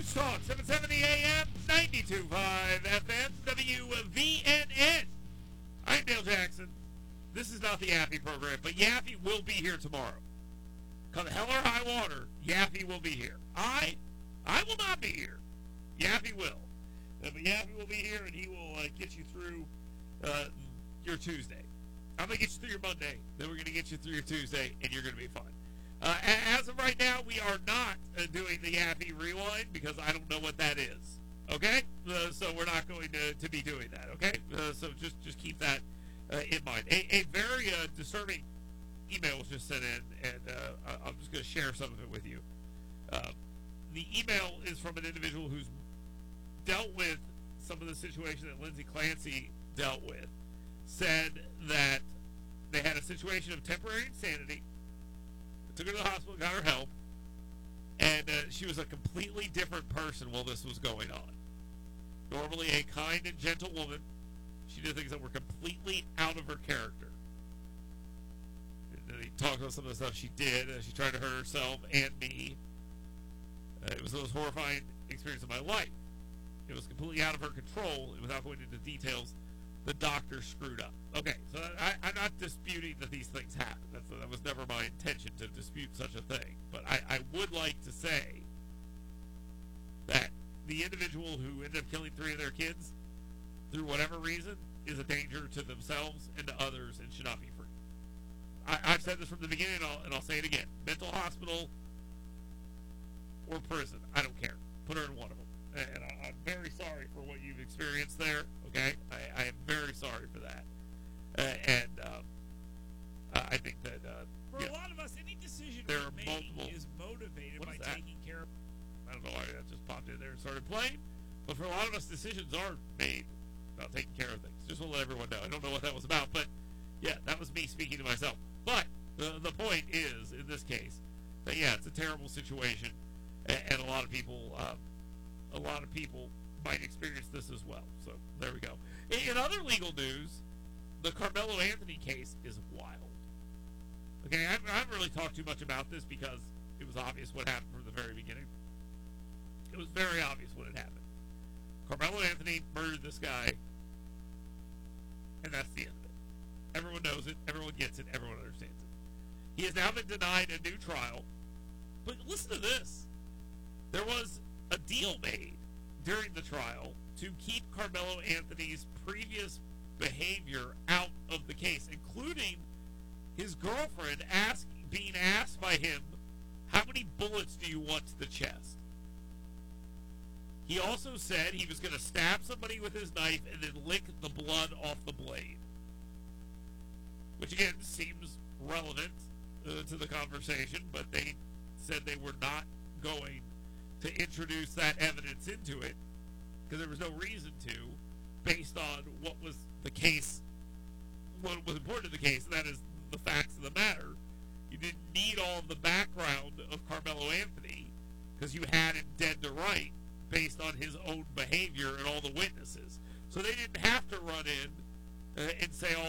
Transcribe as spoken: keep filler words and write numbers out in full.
News Talk, seven seventy A M, ninety-two point five F M, W V N N. I'm Dale Jackson. This is not the Yaffee program, but Yaffee will be here tomorrow. Come hell or high water, Yaffee will be here. I, I will not be here. Yaffee will. Uh, but Yaffee will be here, and he will uh, get you through uh, your Tuesday. I'm going to get you through your Monday, then we're going to get you through your Tuesday, and you're going to be fine. Uh, as of right now, we are not uh, doing the Yaffee Rewind because I don't know what that is. Okay? Uh, so we're not going to, to be doing that, okay? Uh, so just, just keep that uh, in mind. A, a very uh, disturbing email was just sent in, and uh, I'm just going to share some of it with you. Uh, the email is from an individual who's dealt with some of the situation that Lindsay Clancy dealt with. Said that they had a situation of temporary insanity, took her to the hospital, got her help, and uh, she was a completely different person while this was going on. Normally a kind and gentle woman, she did things that were completely out of her character. And he talked about some of the stuff she did. Uh, she tried to hurt herself and me. Uh, it was the most horrifying experience of my life. It was completely out of her control, and without going into details, the doctor screwed up. Okay, so I, I'm not disputing that these things happen. That's, that was never my intention to dispute such a thing. But I, I would like to say that the individual who ended up killing three of their kids, through whatever reason, is a danger to themselves and to others and should not be free. I, I've said this from the beginning, and I'll, and I'll say it again. Mental hospital or prison, I don't care. Put her in one of them. And I'm very sorry for what you've experienced there, okay? I, I am very sorry for that. Uh, and um, I think that... Uh, for yeah, a lot of us, any decision there we're are making multiple, is motivated by taking care of... I don't know why that just popped in there and started playing, but for a lot of us, decisions are made about taking care of things. Just want to let everyone know. I don't know what that was about, but yeah, that was me speaking to myself. But the, the point is, in this case, that yeah, it's a terrible situation, and, and a lot of people... Uh, A lot of people might experience this as well. So there we go. In, in other legal news, the Carmelo Anthony case is wild. Okay, I, I haven't really talked too much about this because it was obvious what happened from the very beginning. It was very obvious what had happened. Carmelo Anthony murdered this guy, and that's the end of it. Everyone knows it. Everyone gets it. Everyone understands it. He has now been denied a new trial. But listen to this. There was a deal made during the trial to keep Carmelo Anthony's previous behavior out of the case, including his girlfriend ask, being asked by him, how many bullets do you want to the chest? He also said he was going to stab somebody with his knife and then lick the blood off the blade. Which, again, seems relevant uh, to the conversation, but they said they were not going to introduce that evidence into it because there was no reason to, based on what was the case, what was important to the case, and that is the facts of the matter. You didn't need all of the background of Carmelo Anthony because you had him dead to right based on his own behavior and all the witnesses. So they didn't have to run in uh, and say all